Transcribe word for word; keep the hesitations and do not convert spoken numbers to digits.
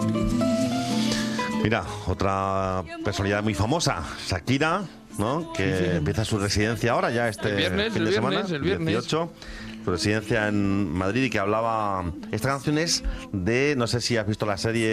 Mira, otra personalidad muy famosa, Shakira, ¿no? Que Sí, sí. empieza su residencia ahora, ya este El viernes, fin el de semana, viernes, el viernes. dieciocho, su residencia en Madrid, y que hablaba... Esta canción es de, no sé si has visto la serie